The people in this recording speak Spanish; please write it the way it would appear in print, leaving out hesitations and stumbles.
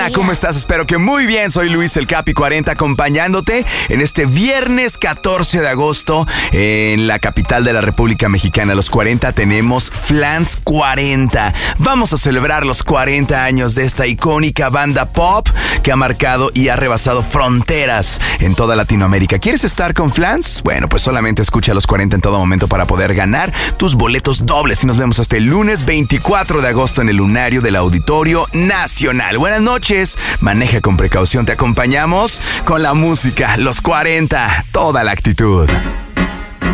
¿Cómo estás? Espero que muy bien. Soy Luis el Capi 40 acompañándote en este viernes 14 de agosto en la capital de la República Mexicana. Los 40 tenemos Flans 40. Vamos a celebrar los 40 años de esta icónica banda pop que ha marcado y ha rebasado fronteras en toda Latinoamérica. ¿Quieres estar con Flans? Bueno, pues solamente escucha los 40 en todo momento para poder ganar tus boletos dobles. Y nos vemos hasta el lunes 24 de agosto en el Lunario del Auditorio Nacional. Buenas noches. Maneja con precaución. Te acompañamos con la música, los 40, toda la actitud.